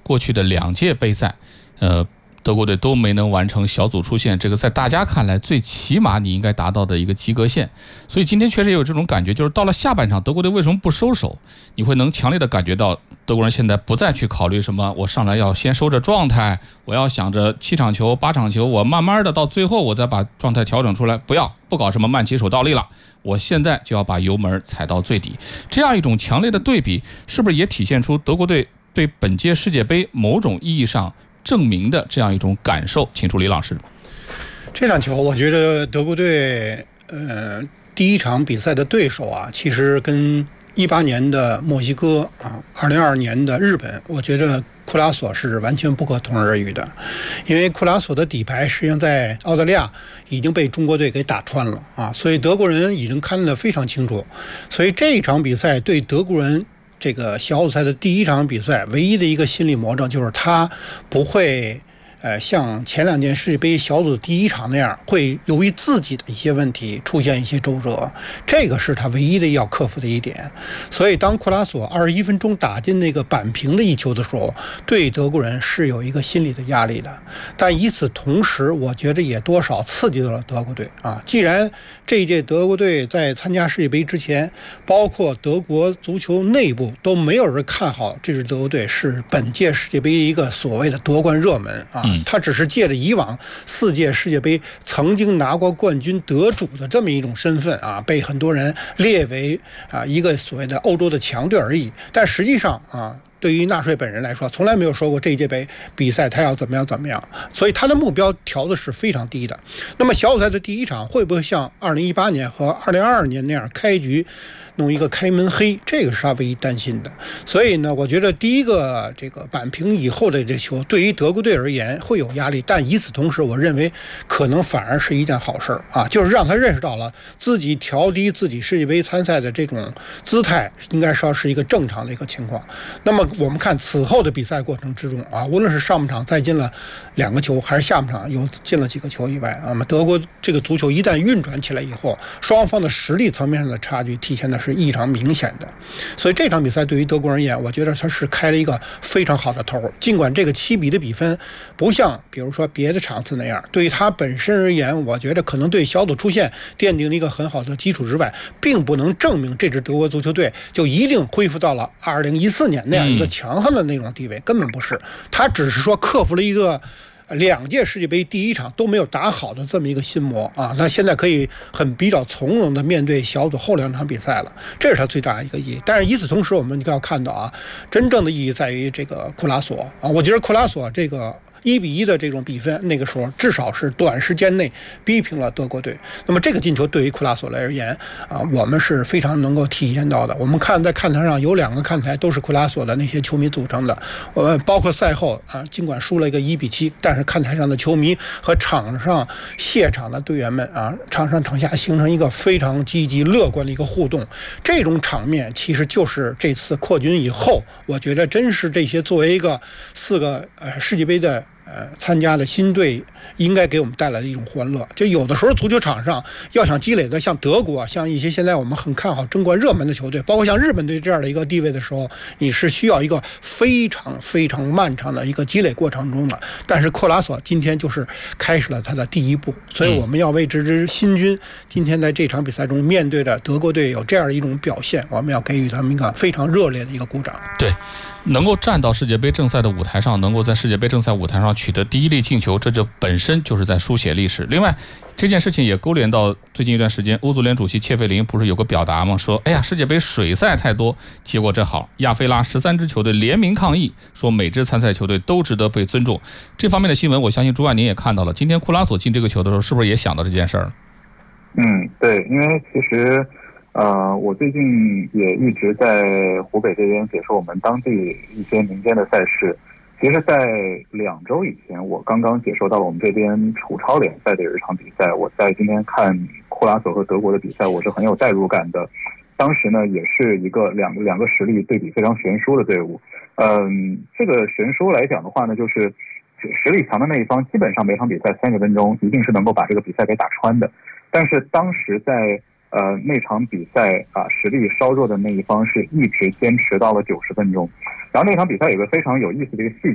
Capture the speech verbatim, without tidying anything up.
过去的两届杯赛，呃。德国队都没能完成小组出线，这个在大家看来最起码你应该达到的一个及格线。所以今天确实也有这种感觉，就是到了下半场，德国队为什么不收手？你会能强烈的感觉到德国人现在不再去考虑什么我上来要先收着状态，我要想着七场球八场球，我慢慢的到最后我再把状态调整出来，不要不搞什么慢起手倒立了，我现在就要把油门踩到最底。这样一种强烈的对比，是不是也体现出德国队对本届世界杯某种意义上证明的这样一种感受？请出李老师。 这场球我觉得德国队呃第一场比赛的对手啊，其实跟一八年的墨西哥啊，二零二二年的日本，我觉得库拉索是完全不可同日而语的。因为库拉索的底牌实际上在澳大利亚已经被中国队给打穿了啊，所以德国人已经看得非常清楚。所以这一场比赛对德国人这个小组赛的第一场比赛，唯一的一个心理魔怔就是他不会呃，像前两届世界杯小组第一场那样，会由于自己的一些问题出现一些周折，这个是他唯一的要克服的一点。所以当库拉索二十一分钟打进那个扳平的一球的时候，对德国人是有一个心理的压力的。但与此同时，我觉得也多少刺激到了德国队啊。既然这一届德国队在参加世界杯之前，包括德国足球内部都没有人看好这支德国队是本届世界杯一个所谓的夺冠热门啊。他只是借着以往四届世界杯曾经拿过冠军得主的这么一种身份啊，被很多人列为啊一个所谓的欧洲的强队而已。但实际上啊，对于纳粹本人来说，从来没有说过这一届杯比赛他要怎么样怎么样，所以他的目标调的是非常低的。那么小组赛的第一场会不会像二零一八年和二零二二年那样开局弄一个开门黑，这个是他唯一担心的。所以呢，我觉得第一个这个扳平以后的这球对于德国队而言会有压力，但与此同时，我认为可能反而是一件好事啊，就是让他认识到了自己调低自己世界杯参赛的这种姿态，应该说是一个正常的一个情况。那么我们看此后的比赛过程之中啊，无论是上半场再进了两个球，还是下半场又进了几个球以外，那么德国这个足球一旦运转起来以后，双方的实力层面上的差距体现的是异常明显的。所以这场比赛对于德国人而言，我觉得他是开了一个非常好的头。尽管这个七比的比分不像比如说别的场次那样，对于他本身而言，我觉得可能对小组出线奠定了一个很好的基础之外，并不能证明这支德国足球队就一定恢复到了二零一四年那样一个强悍的那种地位，根本不是。他只是说克服了一个两届世界杯第一场都没有打好的这么一个心魔啊，那现在可以很比较从容的面对小组后两场比赛了，这是他最大的一个意义。但是与此同时，我们要看到啊，真正的意义在于这个库拉索啊，我觉得库拉索这个一比一的这种比分，那个时候至少是短时间内逼平了德国队。那么这个进球对于库拉索来而言啊，我们是非常能够体验到的。我们看在看台上有两个看台都是库拉索的那些球迷组成的，呃，包括赛后啊，尽管输了一个一比七，但是看台上的球迷和场上谢场的队员们啊，场上场下形成一个非常积极乐观的一个互动。这种场面其实就是这次扩军以后，我觉得真是这些作为一个四个呃世界杯的呃，参加的新队应该给我们带来的一种欢乐。就有的时候足球场上要想积累的像德国，像一些现在我们很看好争冠热门的球队，包括像日本队这样的一个地位的时候，你是需要一个非常非常漫长的一个积累过程中的。但是库拉索今天就是开始了他的第一步，所以我们要为这支新军今天在这场比赛中面对着德国队有这样的一种表现，我们要给予他们一个非常热烈的一个鼓掌。 对，能够站到世界杯正赛的舞台上，能够在世界杯正赛舞台上取得第一粒进球，这就本身就是在书写历史。另外，这件事情也勾连到最近一段时间，欧足联主席切费林不是有个表达吗？说，哎呀，世界杯水赛太多，结果正好亚非拉十三支球队联名抗议，说每支参赛球队都值得被尊重。这方面的新闻，我相信朱万您也看到了。今天库拉索进这个球的时候，是不是也想到这件事儿？ 嗯，对，因为其实。呃，我最近也一直在湖北这边解说我们当地一些民间的赛事。其实，在两周以前，我刚刚解说到了我们这边楚超联赛的有一场比赛。我在今天看库拉索和德国的比赛，我是很有代入感的。当时呢，也是一个两个两个实力对比非常悬殊的队伍。嗯，这个悬殊来讲的话呢，就是实力强的那一方，基本上每场比赛三十分钟一定是能够把这个比赛给打穿的。但是当时在呃，那场比赛啊，实力稍弱的那一方是一直坚持到了九十分钟。然后那场比赛有个非常有意思的一个细节。